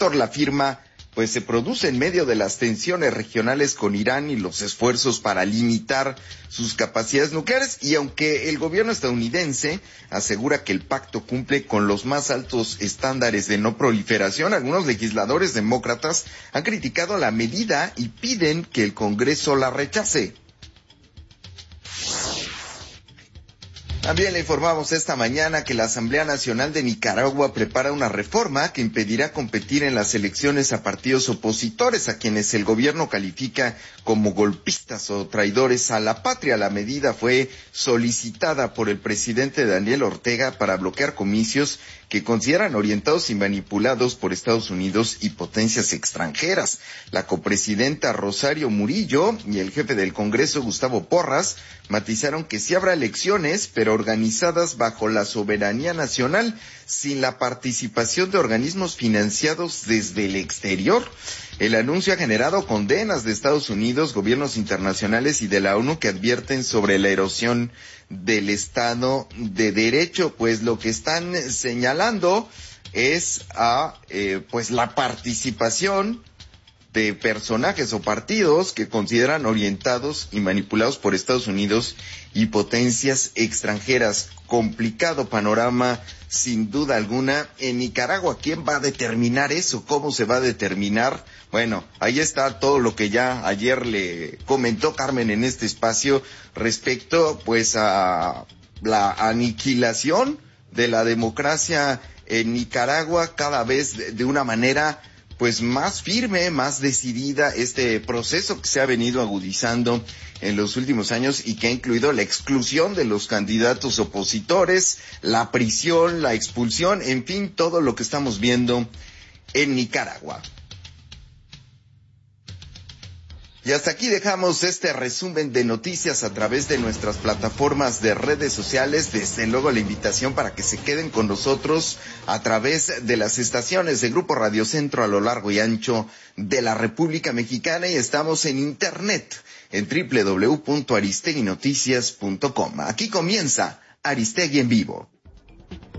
La firma pues se produce en medio de las tensiones regionales con Irán y los esfuerzos para limitar sus capacidades nucleares, y aunque el gobierno estadounidense asegura que el pacto cumple con los más altos estándares de no proliferación, algunos legisladores demócratas han criticado la medida y piden que el Congreso la rechace. También le informamos esta mañana que la Asamblea Nacional de Nicaragua prepara una reforma que impedirá competir en las elecciones a partidos opositores, a quienes el gobierno califica como golpistas o traidores a la patria. La medida fue solicitada por el presidente Daniel Ortega para bloquear comicios que consideran orientados y manipulados por Estados Unidos y potencias extranjeras. La copresidenta Rosario Murillo y el jefe del Congreso, Gustavo Porras, matizaron que sí habrá elecciones, pero organizadas bajo la soberanía nacional, sin la participación de organismos financiados desde el exterior. El anuncio ha generado condenas de Estados Unidos, gobiernos internacionales y de la ONU que advierten sobre la erosión del Estado de Derecho, pues lo que están señalando es pues la participación de personajes o partidos que consideran orientados y manipulados por Estados Unidos y potencias extranjeras. Complicado panorama, sin duda alguna. En Nicaragua, ¿quién va a determinar eso? ¿Cómo se va a determinar? Bueno, ahí está todo lo que ya ayer le comentó Carmen en este espacio respecto pues a la aniquilación de la democracia en Nicaragua, cada vez de una manera pues más firme, más decidida, este proceso que se ha venido agudizando en los últimos años y que ha incluido la exclusión de los candidatos opositores, la prisión, la expulsión, en fin, todo lo que estamos viendo en Nicaragua. Y hasta aquí dejamos este resumen de noticias a través de nuestras plataformas de redes sociales. Desde luego la invitación para que se queden con nosotros a través de las estaciones de Grupo Radio Centro a lo largo y ancho de la República Mexicana, y estamos en internet en www.aristeguinoticias.com. Aquí comienza Aristegui en vivo.